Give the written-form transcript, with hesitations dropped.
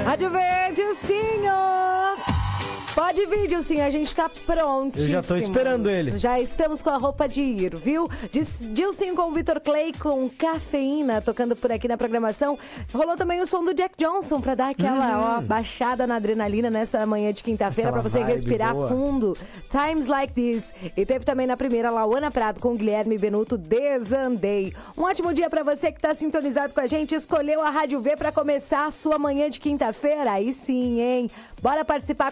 Rádio Verde, Dilcinho! Pode vir, Dilcinho, a gente tá prontíssimo. Eu já tô esperando ele. Já estamos com a roupa de ir, viu? Dilcinho com o Vitor Clay com Cafeína, tocando por aqui na programação. Rolou também o som do Jack Johnson pra dar aquela baixada na adrenalina nessa manhã de quinta-feira, pra você respirar fundo. Times Like This. E teve também na primeira Lauana Prado com Guilherme Benuto, Desandei. Um ótimo dia pra você que tá sintonizado com a gente, escolheu a Rádio V pra começar a sua manhã de quinta-feira. Aí sim, hein? Bora participar